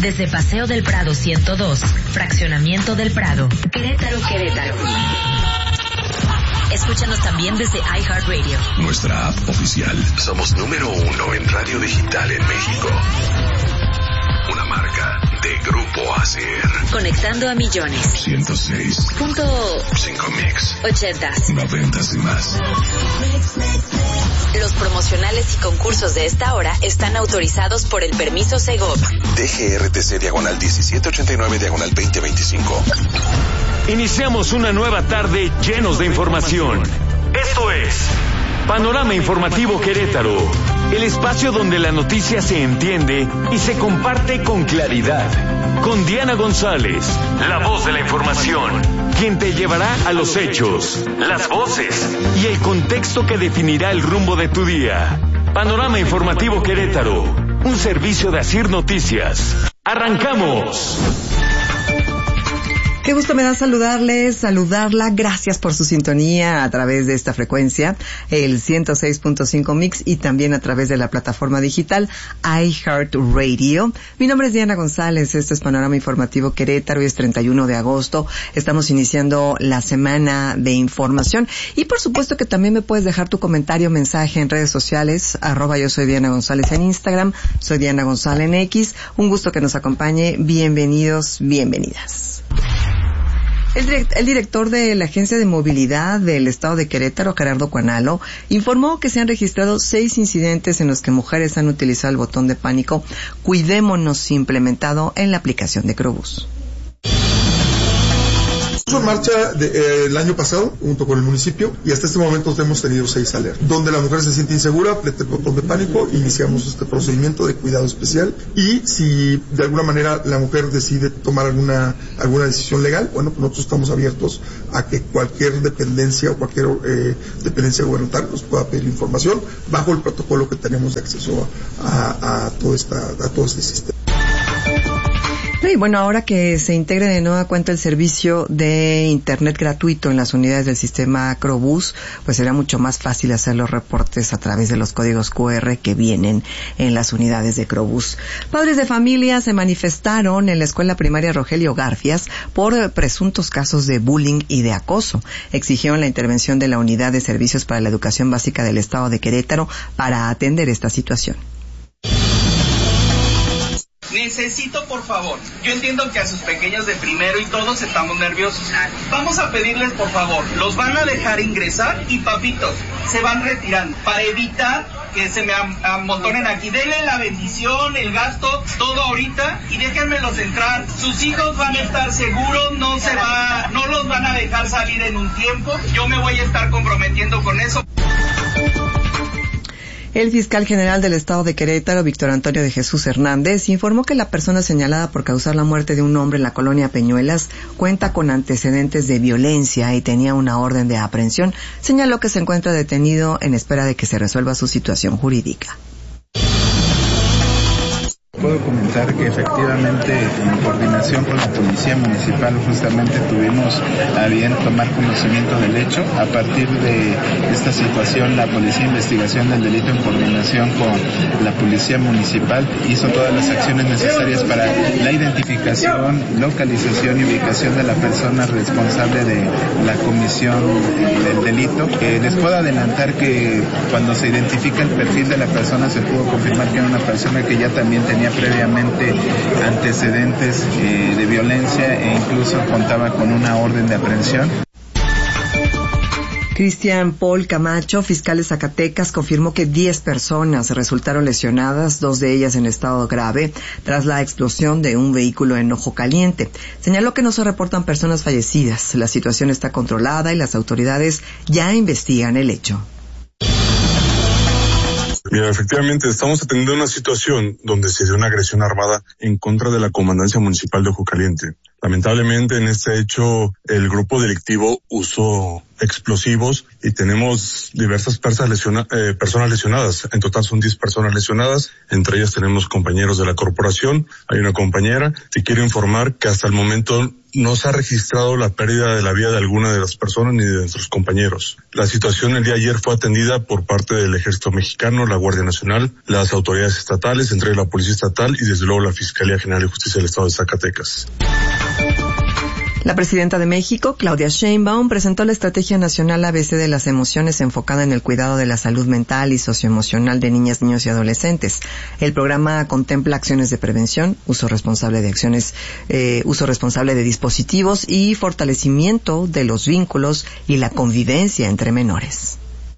Desde Paseo del Prado 102, Fraccionamiento del Prado, Querétaro. Escúchanos también desde iHeartRadio. Nuestra app oficial. Somos número 1 en radio digital en México. Una marca de Grupo ASER. Conectando a millones. 106.5 Mix. 80s. 90s y más. Los promocionales y concursos de esta hora están autorizados por el permiso Segov. DGRTC /1789/2025. Iniciamos una nueva tarde llenos de información. Esto es Panorama Informativo Querétaro, el espacio donde la noticia se entiende y se comparte con claridad. Con Diana González, la voz de la información, quien te llevará a los hechos, las voces y el contexto que definirá el rumbo de tu día. Panorama Informativo Querétaro, un servicio de Asir Noticias. ¡Arrancamos! Qué gusto me da saludarla. Gracias por su sintonía a través de esta frecuencia, el 106.5 Mix, y también a través de la plataforma digital iHeartRadio. Mi nombre es Diana González, esto es Panorama Informativo Querétaro, hoy es 31 de agosto. Estamos iniciando la semana de información y por supuesto que también me puedes dejar tu comentario, mensaje en redes sociales, @yo soy Diana González en Instagram, soy Diana González en X. Un gusto que nos acompañe. Bienvenidos, bienvenidas. El director de la Agencia de Movilidad del Estado de Querétaro, Gerardo Cuanalo, informó que se han registrado 6 incidentes en los que mujeres han utilizado el botón de pánico Cuidémonos implementado en la aplicación de Crobús. En marcha el año pasado junto con el municipio y hasta este momento hemos tenido 6 alertas. Donde la mujer se siente insegura, aprieta el botón de pánico, iniciamos este procedimiento de cuidado especial y si de alguna manera la mujer decide tomar alguna decisión legal, bueno, pues nosotros estamos abiertos a que cualquier dependencia o cualquier dependencia gubernamental nos pueda pedir información bajo el protocolo que tenemos de acceso a todo este sistema. Y bueno, ahora que se integre de nueva cuenta el servicio de internet gratuito en las unidades del sistema Crobús, pues será mucho más fácil hacer los reportes a través de los códigos QR que vienen en las unidades de Crobús. Padres de familia se manifestaron en la escuela primaria Rogelio Garfias por presuntos casos de bullying y de acoso. Exigieron la intervención de la Unidad de Servicios para la Educación Básica del Estado de Querétaro para atender esta situación. Necesito, por favor, yo entiendo que a sus pequeños de primero y todos estamos nerviosos. Vamos a pedirles, por favor, los van a dejar ingresar y papitos, se van retirando para evitar que se me amontonen aquí. Denle la bendición, el gasto, todo ahorita y déjenmelos entrar. Sus hijos van a estar seguros, no los van a dejar salir en un tiempo. Yo me voy a estar comprometiendo con eso. El fiscal general del Estado de Querétaro, Víctor Antonio de Jesús Hernández, informó que la persona señalada por causar la muerte de un hombre en la colonia Peñuelas cuenta con antecedentes de violencia y tenía una orden de aprehensión. Señaló que se encuentra detenido en espera de que se resuelva su situación jurídica. Puedo comentar que efectivamente en coordinación con la Policía Municipal justamente tuvimos a bien tomar conocimiento del hecho. A partir de esta situación la Policía de Investigación del Delito en coordinación con la Policía Municipal hizo todas las acciones necesarias para la identificación, localización y ubicación de la persona responsable de la comisión del delito. Les puedo adelantar que cuando se identifica el perfil de la persona se pudo confirmar que era una persona que ya también tenía previamente antecedentes de violencia e incluso contaba con una orden de aprehensión. Cristian Paul Camacho, fiscal de Zacatecas, confirmó que 10 personas resultaron lesionadas, 2 de ellas en estado grave, tras la explosión de un vehículo en Ojo Caliente. Señaló que no se reportan personas fallecidas, la situación está controlada y las autoridades ya investigan el hecho. Mira, efectivamente estamos atendiendo una situación donde se dio una agresión armada en contra de la Comandancia Municipal de Ojo Caliente. Lamentablemente en este hecho el grupo delictivo usó explosivos y tenemos diversas personas lesionadas. En total son 10 personas lesionadas, entre ellas tenemos compañeros de la corporación, hay una compañera. Te quiero informar que hasta el momento no se ha registrado la pérdida de la vida de alguna de las personas ni de nuestros compañeros. La situación el día de ayer fue atendida por parte del Ejército Mexicano, la Guardia Nacional, las autoridades estatales, entre la Policía Estatal y desde luego la Fiscalía General de Justicia del Estado de Zacatecas. La presidenta de México, Claudia Sheinbaum, presentó la Estrategia Nacional ABC de las Emociones enfocada en el cuidado de la salud mental y socioemocional de niñas, niños y adolescentes. El programa contempla acciones de prevención, uso responsable de dispositivos y fortalecimiento de los vínculos y la convivencia entre menores.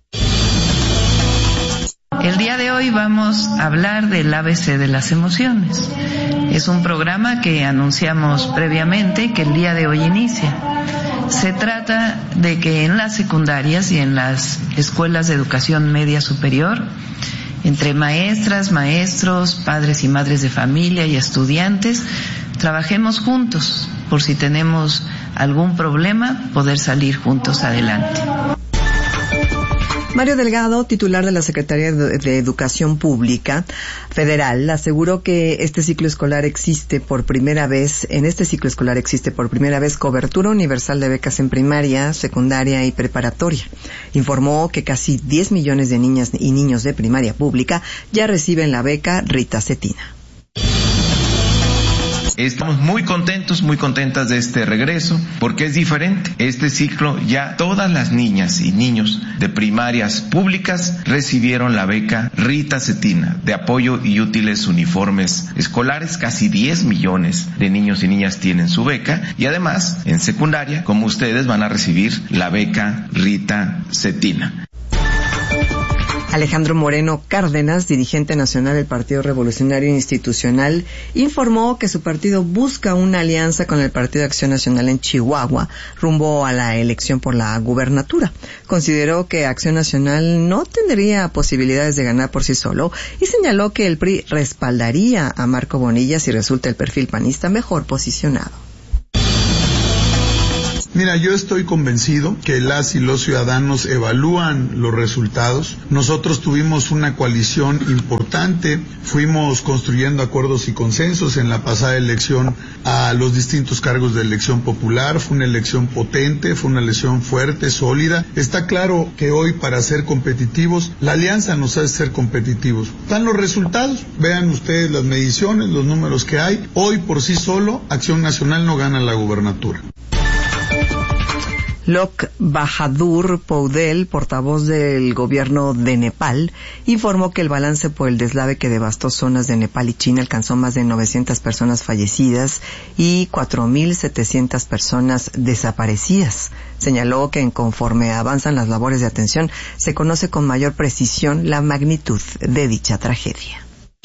El día de hoy vamos a hablar del ABC de las emociones. Es un programa que anunciamos previamente que el día de hoy inicia. Se trata de que en las secundarias y en las escuelas de educación media superior, entre maestras, maestros, padres y madres de familia y estudiantes, trabajemos juntos por si tenemos algún problema, poder salir juntos adelante. Mario Delgado, titular de la Secretaría de Educación Pública Federal, aseguró que en este ciclo escolar existe por primera vez cobertura universal de becas en primaria, secundaria y preparatoria. Informó que casi 10 millones de niñas y niños de primaria pública ya reciben la beca Rita Cetina. Estamos muy contentas de este regreso, porque es diferente. Este ciclo ya todas las niñas y niños de primarias públicas recibieron la beca Rita Cetina de apoyo y útiles uniformes escolares. Casi 10 millones de niños y niñas tienen su beca, y además en secundaria, como ustedes, van a recibir la beca Rita Cetina. Alejandro Moreno Cárdenas, dirigente nacional del Partido Revolucionario Institucional, informó que su partido busca una alianza con el Partido Acción Nacional en Chihuahua rumbo a la elección por la gubernatura. Consideró que Acción Nacional no tendría posibilidades de ganar por sí solo y señaló que el PRI respaldaría a Marco Bonilla si resulta el perfil panista mejor posicionado. Mira, yo estoy convencido que las y los ciudadanos evalúan los resultados. Nosotros tuvimos una coalición importante, fuimos construyendo acuerdos y consensos en la pasada elección a los distintos cargos de elección popular. Fue una elección potente, fue una elección fuerte, sólida. Está claro que hoy, para ser competitivos, la alianza nos hace ser competitivos. Están los resultados, vean ustedes las mediciones, los números que hay. Hoy por sí solo, Acción Nacional no gana la gubernatura. Lok Bahadur Poudel, portavoz del gobierno de Nepal, informó que el balance por el deslave que devastó zonas de Nepal y China alcanzó más de 900 personas fallecidas y 4.700 personas desaparecidas. Señaló que conforme avanzan las labores de atención, se conoce con mayor precisión la magnitud de dicha tragedia.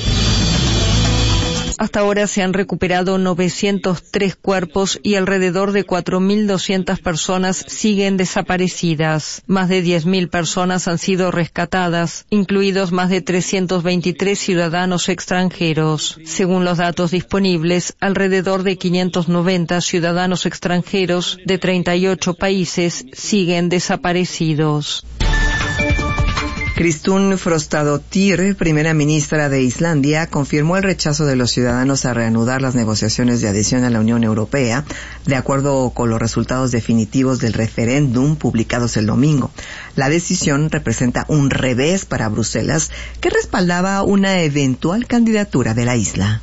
Hasta ahora se han recuperado 903 cuerpos y alrededor de 4.200 personas siguen desaparecidas. Más de 10.000 personas han sido rescatadas, incluidos más de 323 ciudadanos extranjeros. Según los datos disponibles, alrededor de 590 ciudadanos extranjeros de 38 países siguen desaparecidos. Kristún Frostadóttir, primera ministra de Islandia, confirmó el rechazo de los ciudadanos a reanudar las negociaciones de adhesión a la Unión Europea, de acuerdo con los resultados definitivos del referéndum publicados el domingo. La decisión representa un revés para Bruselas, que respaldaba una eventual candidatura de la isla.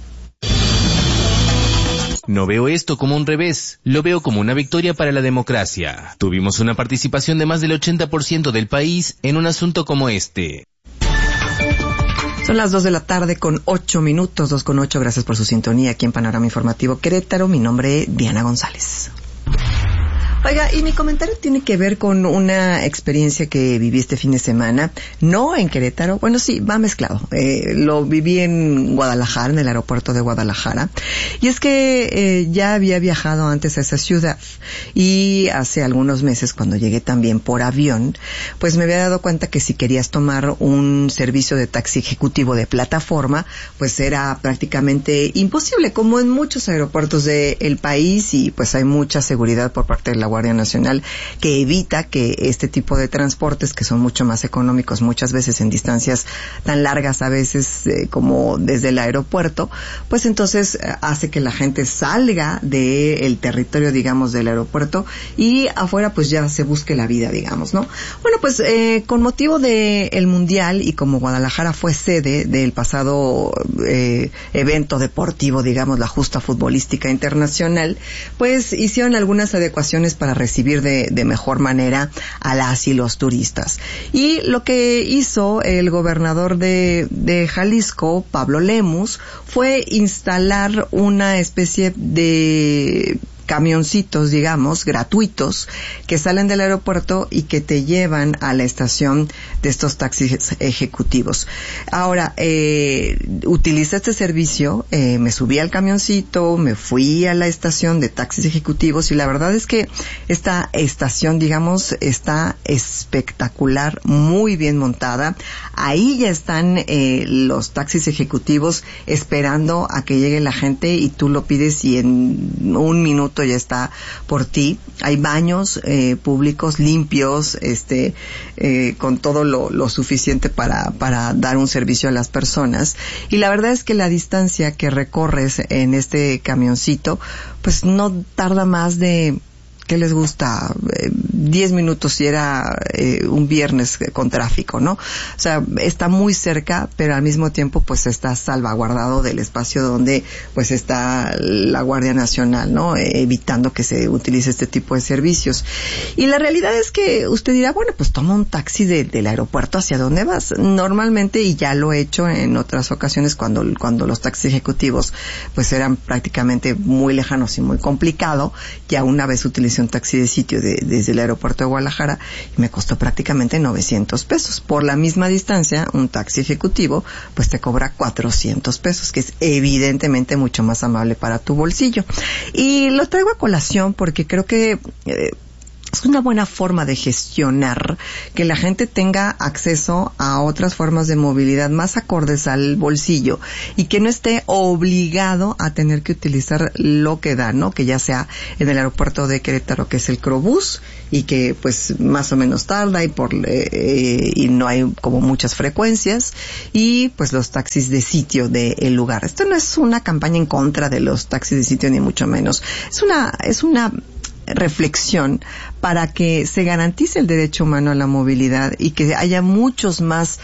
No veo esto como un revés, lo veo como una victoria para la democracia. Tuvimos una participación de más del 80% del país en un asunto como este. Son las 2 de la tarde con 8 minutos, 2:08. Gracias por su sintonía aquí en Panorama Informativo Querétaro. Mi nombre es Diana González. Oiga, y mi comentario tiene que ver con una experiencia que viví este fin de semana, no en Querétaro, bueno, sí, va mezclado. Lo viví en Guadalajara, en el aeropuerto de Guadalajara, y es que ya había viajado antes a esa ciudad, y hace algunos meses, cuando llegué también por avión, pues me había dado cuenta que si querías tomar un servicio de taxi ejecutivo de plataforma, pues era prácticamente imposible, como en muchos aeropuertos del país, y pues hay mucha seguridad por parte de la Guardia Nacional que evita que este tipo de transportes, que son mucho más económicos muchas veces en distancias tan largas a veces como desde el aeropuerto, pues entonces hace que la gente salga del territorio, digamos, del aeropuerto, y afuera pues ya se busque la vida, digamos, ¿no? Bueno, pues con motivo del Mundial, y como Guadalajara fue sede del pasado evento deportivo, digamos, la justa futbolística internacional, pues hicieron algunas adecuaciones para recibir de mejor manera a las y los turistas. Y lo que hizo el gobernador de Jalisco, Pablo Lemus, fue instalar una especie de camioncitos, digamos, gratuitos, que salen del aeropuerto y que te llevan a la estación de estos taxis ejecutivos. Ahora, utilicé este servicio, me subí al camioncito, me fui a la estación de taxis ejecutivos, y la verdad es que esta estación, digamos, está espectacular, muy bien montada. Ahí ya están los taxis ejecutivos esperando a que llegue la gente, y tú lo pides y en un minuto ya está por ti. Hay baños públicos limpios, con todo lo suficiente para dar un servicio a las personas. Y la verdad es que la distancia que recorres en este camioncito, pues no tarda más de, ¿qué les gusta? 10 minutos si era un viernes con tráfico, ¿no? O sea, está muy cerca, pero al mismo tiempo pues está salvaguardado del espacio donde pues está la Guardia Nacional, ¿no? Evitando que se utilice este tipo de servicios. Y la realidad es que usted dirá, bueno, pues toma un taxi del aeropuerto hacia dónde vas. Normalmente, y ya lo he hecho en otras ocasiones cuando los taxis ejecutivos pues eran prácticamente muy lejanos y muy complicado, ya una vez utilicé un taxi de sitio desde el aeropuerto de Guadalajara y me costó prácticamente 900 pesos. Por la misma distancia, un taxi ejecutivo pues te cobra 400 pesos, que es evidentemente mucho más amable para tu bolsillo. Y lo traigo a colación porque creo que es una buena forma de gestionar que la gente tenga acceso a otras formas de movilidad más acordes al bolsillo, y que no esté obligado a tener que utilizar lo que da, ¿no? Que ya sea en el aeropuerto de Querétaro, que es el Crobús, y que pues más o menos tarda y no hay como muchas frecuencias, y pues los taxis de sitio del lugar. Esto no es una campaña en contra de los taxis de sitio, ni mucho menos. Es una reflexión para que se garantice el derecho humano a la movilidad y que haya muchas más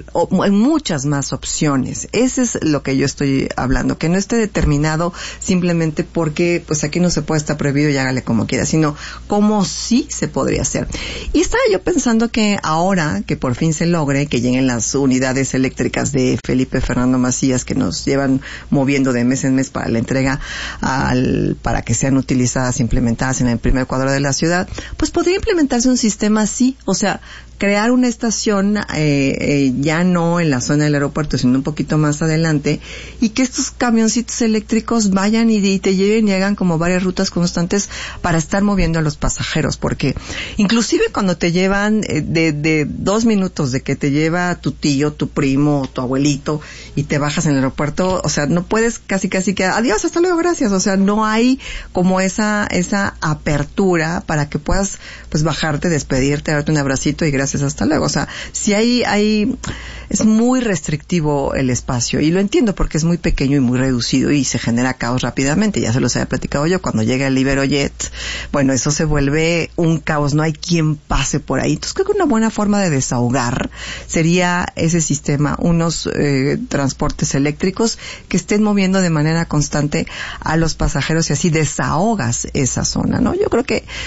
opciones. Ese es lo que yo estoy hablando, que no esté determinado simplemente porque pues aquí no se puede, estar prohibido y hágale como quiera, sino como sí se podría hacer. Y estaba yo pensando que ahora que por fin se logre que lleguen las unidades eléctricas de Felipe Fernando Macías, que nos llevan moviendo de mes en mes para la entrega para que sean utilizadas, implementadas en el primer cuadro de la ciudad, pues podría implementarse un sistema así, o sea, crear una estación ya no en la zona del aeropuerto, sino un poquito más adelante, y que estos camioncitos eléctricos vayan y te lleven y hagan como varias rutas constantes para estar moviendo a los pasajeros, porque inclusive cuando te llevan de 2 minutos de que te lleva tu tío, tu primo, tu abuelito, y te bajas en el aeropuerto, o sea, no puedes casi que adiós, hasta luego, gracias, o sea, no hay como esa apertura para que puedas pues bajarte, despedirte, darte un abracito y gracias, hasta luego. O sea, si es muy restrictivo el espacio, y lo entiendo porque es muy pequeño y muy reducido y se genera caos rápidamente. Ya se los había platicado yo, cuando llega el Iberojet, bueno, eso se vuelve un caos, no hay quien pase por ahí. Entonces creo que una buena forma de desahogar sería ese sistema, unos transportes eléctricos que estén moviendo de manera constante a los pasajeros, y así desahogas esa zona, ¿no? Yo creo que pues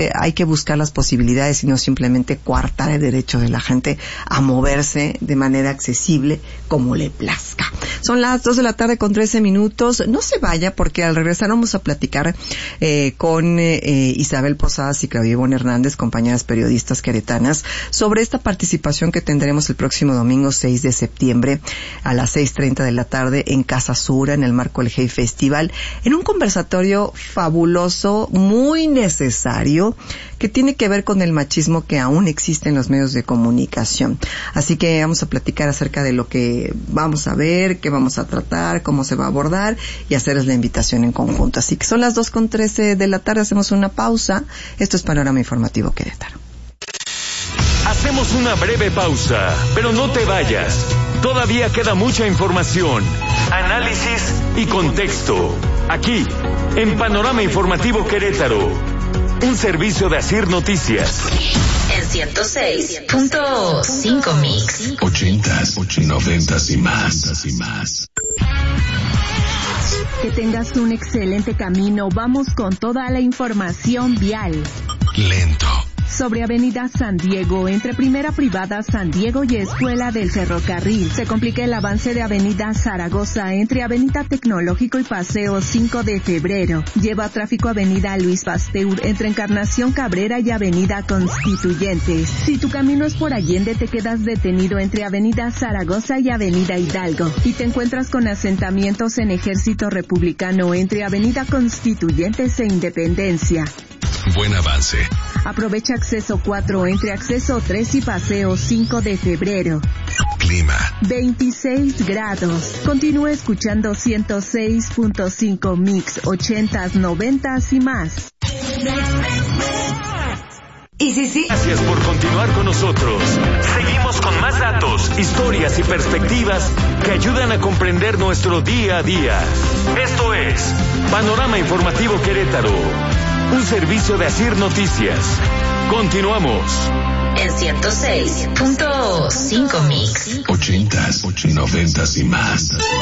hay que buscar las posibilidades y no simplemente coartar el derecho de la gente a moverse de manera accesible como le plazca. Son las 2:13 p.m. No se vaya, porque al regresar vamos a platicar con Isabel Posadas y Claudia Ivonne Hernández, compañeras periodistas queretanas, sobre esta participación que tendremos el próximo domingo 6 de septiembre a las 6:30 de la tarde en Casa Sura, en el marco del Hey Festival, en un conversatorio fabuloso, muy necesario, que tiene que ver con el machismo que aún existe en los medios de comunicación. Así que vamos a platicar acerca de lo que vamos a ver, qué vamos a tratar, cómo se va a abordar y hacerles la invitación en conjunto. Así que son las 2:13 de la tarde, hacemos una pausa. Esto es Panorama Informativo Querétaro. Hacemos una breve pausa, pero no te vayas. Todavía queda mucha información, análisis y contexto. Aquí, en Panorama Informativo Querétaro, un servicio de Asir Noticias. En 106.5 Mix. 80s, 90s y más. Que tengas un excelente camino. Vamos con toda la información vial. Lento. Sobre Avenida San Diego, entre Primera Privada San Diego y Escuela del Ferrocarril, se complica el avance de Avenida Zaragoza entre Avenida Tecnológico y Paseo 5 de Febrero. Lleva tráfico Avenida Luis Pasteur entre Encarnación Cabrera y Avenida Constituyentes. Si tu camino es por Allende, te quedas detenido entre Avenida Zaragoza y Avenida Hidalgo y te encuentras con asentamientos en Ejército Republicano entre Avenida Constituyentes e Independencia. Buen avance. Aprovecha Acceso 4 entre Acceso 3 y Paseo 5 de Febrero. Clima. 26 grados. Continúa escuchando 106.5 Mix, 80s, 90s y más. Gracias por continuar con nosotros. Seguimos con más datos, historias y perspectivas que ayudan a comprender nuestro día a día. Esto es Panorama Informativo Querétaro, un servicio de Asir Noticias. Continuamos. En 106.5 Mix. 80s, 90s y más.